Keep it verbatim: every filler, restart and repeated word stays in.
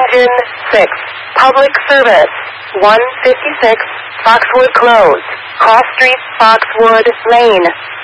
Engine six. Public service. one fifty-six, Foxwood Close. Cross Street, Foxwood Lane.